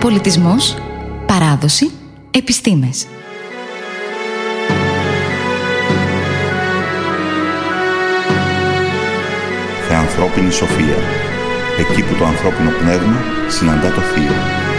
Πολιτισμός, παράδοση, επιστήμες. Θεανθρώπινη σοφία. Εκεί που το ανθρώπινο πνεύμα συναντά το θείο.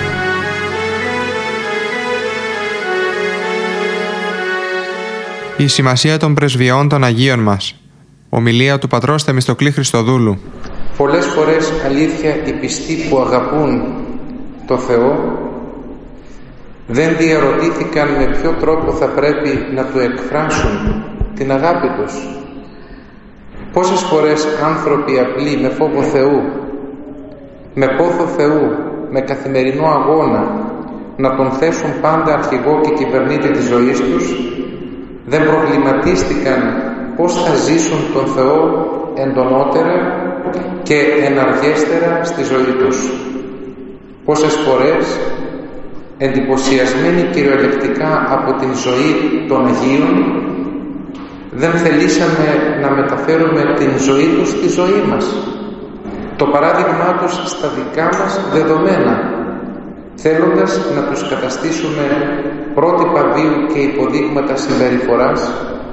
Η σημασία των πρεσβειών των Αγίων μας. Ομιλία του πατρός Θεμιστοκλή Χριστοδούλου. Πολλές φορές, αλήθεια, οι πιστοί που αγαπούν το Θεό δεν διαρωτήθηκαν με ποιο τρόπο θα πρέπει να του εκφράσουν την αγάπη τους. Πόσες φορές άνθρωποι απλοί με φόβο Θεού, με πόθο Θεού, με καθημερινό αγώνα να τον θέσουν πάντα αρχηγό και κυβερνήτη της ζωής τους, δεν προβληματίστηκαν πώς θα ζήσουν τον Θεό εντονότερα και εναργέστερα στη ζωή τους. Πόσες φορές, εντυπωσιασμένοι κυριολεκτικά από την ζωή των Αγίων, δεν θελήσαμε να μεταφέρουμε την ζωή τους στη ζωή μας, το παράδειγμά τους στα δικά μας δεδομένα, θέλοντας να τους καταστήσουμε πρότυπα βίου και υποδείγματα συμπεριφοράς.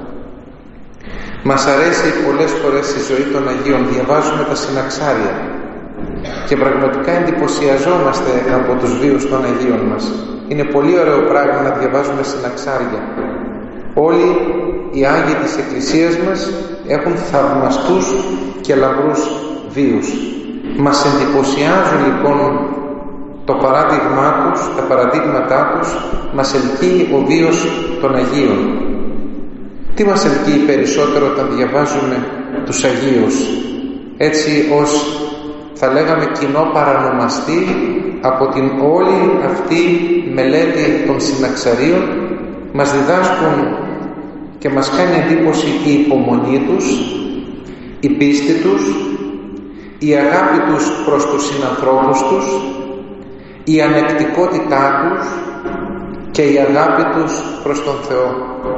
Μας αρέσει πολλές φορές η ζωή των Αγίων, διαβάζουμε τα συναξάρια και πραγματικά εντυπωσιαζόμαστε από τους βίους των Αγίων μας. Είναι πολύ ωραίο πράγμα να διαβάζουμε συναξάρια. Όλοι οι Άγιοι της Εκκλησίας μας έχουν θαυμαστούς και λαμπρούς βίους. Μας εντυπωσιάζουν λοιπόν το παράδειγμά τους, τα παραδείγματά τους, μας ελκύει ο βίος των Αγίων. Τι μας ελκύει περισσότερο όταν διαβάζουμε τους Αγίους, έτσι ως θα λέγαμε κοινό παρανομαστή από την όλη αυτή μελέτη των συναξαρίων? Μας διδάσκουν και μας κάνει εντύπωση η υπομονή τους, η πίστη τους, η αγάπη τους προς τους συνανθρώπους τους, η ανεκτικότητά τους και η αγάπη τους προς τον Θεό.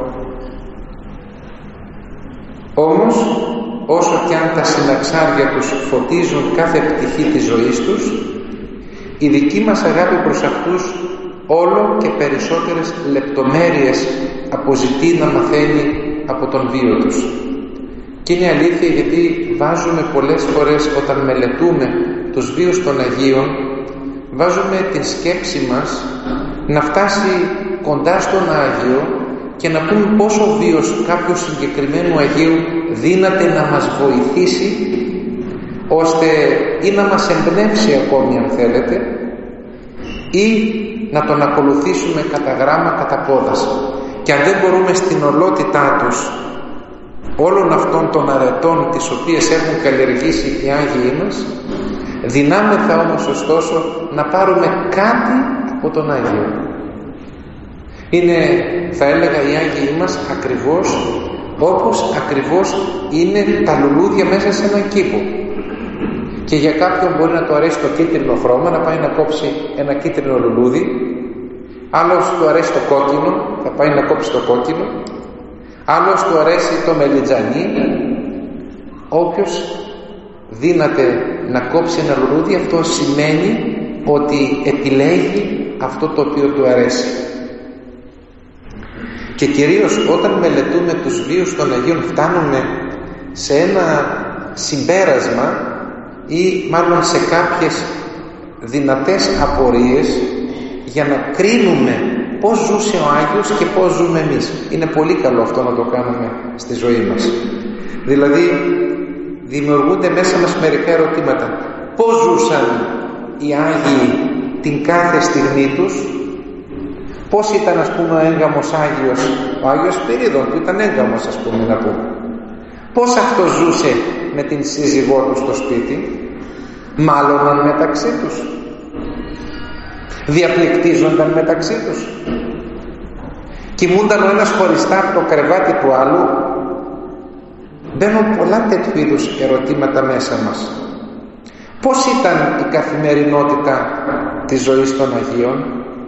Όμως, όσο κι αν τα συναξάρια τους φωτίζουν κάθε πτυχή της ζωής τους, η δική μας αγάπη προς αυτούς όλο και περισσότερες λεπτομέρειες αποζητεί να μαθαίνει από τον βίο τους. Και είναι αλήθεια, γιατί βάζουμε πολλές φορές όταν μελετούμε τους βίους των Αγίων, βάζουμε την σκέψη μας να φτάσει κοντά στον Άγιο και να πούμε πόσο ο βίος κάποιου συγκεκριμένου Αγίου δύναται να μας βοηθήσει, ώστε ή να μας εμπνεύσει ακόμη αν θέλετε, ή να τον ακολουθήσουμε κατά γράμμα, κατά πόδας. Και αν δεν μπορούμε στην ολότητά τους όλων αυτών των αρετών τις οποίες έχουν καλλιεργήσει οι Άγιοι μας, δυνάμεθα όμως ωστόσο να πάρουμε κάτι από τον Άγιο. Είναι, θα έλεγα, οι Άγιοι μας όπως ακριβώς είναι τα λουλούδια μέσα σε έναν κήπο. Και για κάποιον μπορεί να του αρέσει το κίτρινο χρώμα, να πάει να κόψει ένα κίτρινο λουλούδι. Άλλος του αρέσει το κόκκινο, θα πάει να κόψει το κόκκινο. Άλλος του αρέσει το μελιτζανί. Όποιος δύναται να κόψει ένα λουλούδι, αυτό σημαίνει ότι επιλέγει αυτό το οποίο του αρέσει. Και κυρίως όταν μελετούμε τους βίους των Αγίων, φτάνουμε σε ένα συμπέρασμα ή μάλλον σε κάποιες δυνατές απορίες για να κρίνουμε πώς ζούσε ο Άγιος και πώς ζούμε εμείς. Είναι πολύ καλό αυτό να το κάνουμε στη ζωή μας. Δηλαδή δημιουργούνται μέσα μας μερικά ερωτήματα. Πώς ζούσαν οι Άγιοι την κάθε στιγμή τους? Πώς ήταν, ας πούμε, ο έγκαμος Άγιος, ο Άγιος Σπυρίδων που ήταν έγκαμος, ας πούμε, να πούμε. Πώς αυτός ζούσε με την σύζυγό του στο σπίτι? Μάλλοναν μεταξύ τους, διαπληκτίζονταν μεταξύ τους, κοιμούνταν ο ένας χωριστά από το κρεβάτι του άλλου? Μπαίνουν πολλά τέτοιου είδους ερωτήματα μέσα μας. Πώς ήταν η καθημερινότητα της ζωής των Αγίων?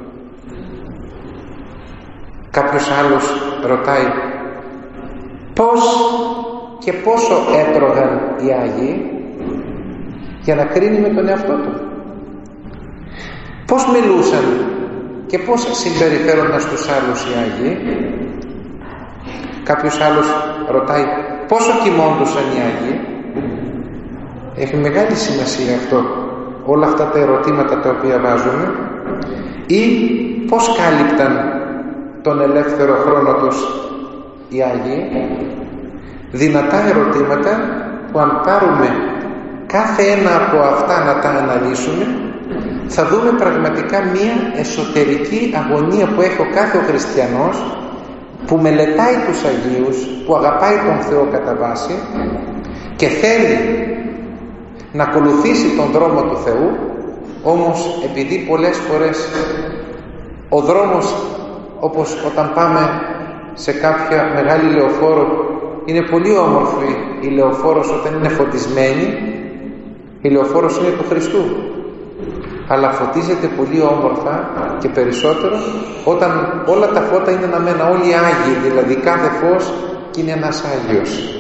Κάποιος άλλος ρωτάει, πώς και πόσο έτρωγαν οι Άγιοι, για να κρίνει με τον εαυτό του. Πώς μιλούσαν και πώς συμπεριφέρονταν στους άλλους οι Άγιοι? Κάποιος άλλος ρωτάει πόσο κοιμόντουσαν οι Άγιοι. Έχει μεγάλη σημασία αυτό, όλα αυτά τα ερωτήματα τα οποία βάζουμε. Ή πώς κάλυπταν τον ελεύθερο χρόνο τους οι Άγιοι. Δυνατά ερωτήματα που αν πάρουμε κάθε ένα από αυτά να τα αναλύσουμε, θα δούμε πραγματικά μία εσωτερική αγωνία που έχει ο κάθε ο χριστιανός, που μελετάει τους Αγίους, που αγαπάει τον Θεό κατά βάση και θέλει να ακολουθήσει τον δρόμο του Θεού. Όμως επειδή πολλές φορές ο δρόμος, όπως όταν πάμε σε κάποια μεγάλη λεωφόρο, είναι πολύ όμορφη η λεωφόρος όταν είναι φωτισμένη. Η λεωφόρος είναι του Χριστού, αλλά φωτίζεται πολύ όμορφα και περισσότερο όταν όλα τα φώτα είναι αναμένα, όλοι οι Άγιοι, δηλαδή κάθε φως και είναι ένας Άγιος.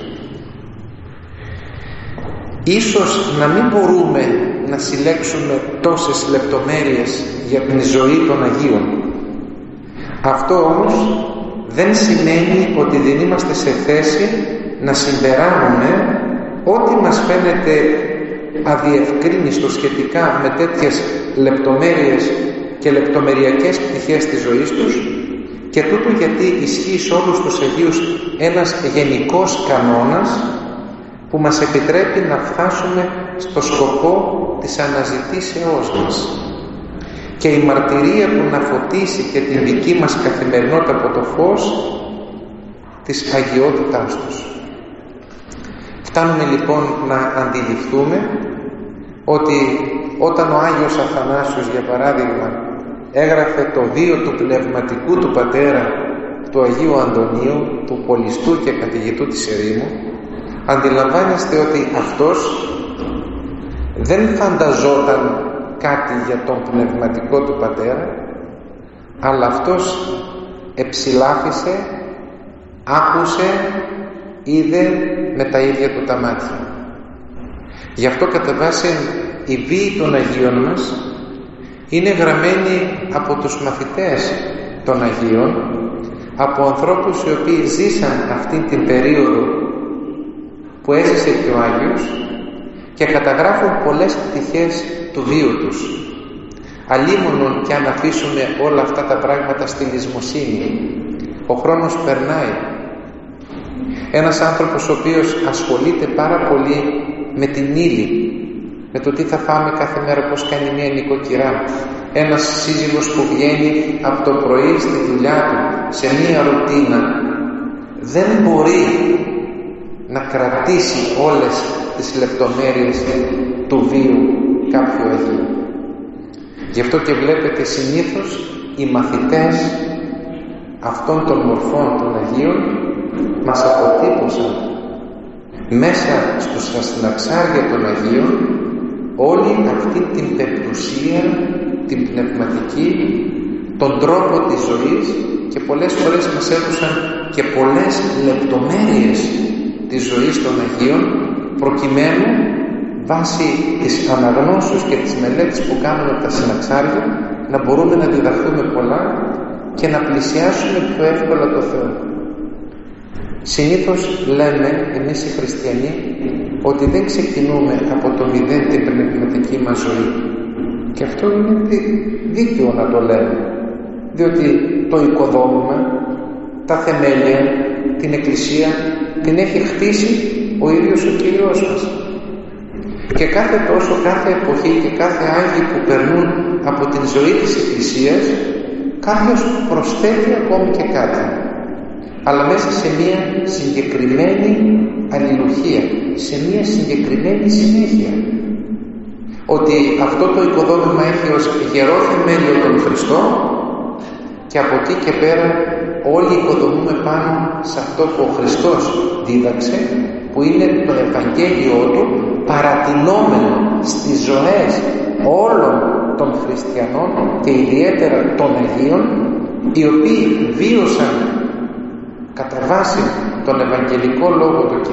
Ίσως να μην μπορούμε να συλλέξουμε τόσες λεπτομέρειες για την ζωή των Αγίων. Αυτό όμως δεν σημαίνει ότι δεν είμαστε σε θέση να συμπεράνουμε ό,τι μας φαίνεται αδιευκρίνιστο σχετικά με τέτοιες λεπτομέρειες και λεπτομεριακές πτυχές της ζωής τους, και τούτο γιατί ισχύει σε όλους τους Αγίους ένας γενικός κανόνας που μας επιτρέπει να φτάσουμε στο σκοπό της αναζητήσεώς μας, και η μαρτυρία του να φωτίσει και την δική μας καθημερινότητα από το φως της αγιότητάς τους. Φτάνουμε λοιπόν να αντιληφθούμε ότι όταν ο Άγιος Αθανάσιος, για παράδειγμα, έγραφε το βίο του πνευματικού του πατέρα, του Αγίου Αντωνίου, του πολιστού και καθηγητού της ερήμου, αντιλαμβάνεστε ότι αυτός δεν φανταζόταν κάτι για τον πνευματικό του πατέρα, αλλά αυτός εψηλάφισε, άκουσε, είδε με τα ίδια του τα μάτια. Γι' αυτό κατά βάση η βίη των Αγίων μας είναι γραμμένη από τους μαθητές των Αγίων, από ανθρώπους οι οποίοι ζήσαν αυτή την περίοδο που έζησε και ο Άγιος και καταγράφουν πολλές πτυχές του βίου τους. Αλίμονον και αν αφήσουμε όλα αυτά τα πράγματα στη λησμοσύνη, ο χρόνος περνάει. Ένας άνθρωπος ο οποίος ασχολείται πάρα πολύ με την ύλη, με το τι θα φάμε κάθε μέρα, πώς κάνει μια νοικοκυρά. Ένας σύζυγος που βγαίνει από το πρωί στη δουλειά του σε μια ρουτίνα, δεν μπορεί να κρατήσει όλες τις λεπτομέρειες του βίου κάποιου Αγίου. Γι' αυτό και βλέπετε συνήθως οι μαθητές αυτών των μορφών των Αγίων μας αποτύπωσαν μέσα στα συναξάρια των Αγίων όλη αυτή την πεπτουσία, την πνευματική, τον τρόπο της ζωής, και πολλές φορές μας έδωσαν και πολλές λεπτομέρειες της ζωής των Αγίων, προκειμένου βάσει της αναγνώσεως και της μελέτης που κάνουμε από τα συναξάρια να μπορούμε να διδαχθούμε πολλά και να πλησιάσουμε πιο εύκολα το Θεό. Συνήθως λέμε εμείς οι χριστιανοί ότι δεν ξεκινούμε από το μηδέν την πνευματική μας ζωή, και αυτό είναι δίκαιο να το λέμε, διότι το οικοδόμημα, τα θεμέλια, την Εκκλησία την έχει χτίσει ο ίδιος ο Κύριος μας, και κάθε τόσο, κάθε εποχή και κάθε Άγιοι που περνούν από την ζωή της Εκκλησίας, κάποιος προσθέτει ακόμη και κάτι, αλλά μέσα σε μια συγκεκριμένη αλληλουχία, σε μια συγκεκριμένη συνέχεια, ότι αυτό το οικοδόμημα έχει ως γερό θεμέλιο τον Χριστό, και από εκεί και πέρα όλοι οικοδομούμε πάνω σε αυτό που ο Χριστός δίδαξε, που είναι το Ευαγγέλιο του παρατηνόμενο στις ζωές όλων των χριστιανών και ιδιαίτερα των Αγίων, οι οποίοι βίωσαν κατά βάση τον Ευαγγελικό Λόγο του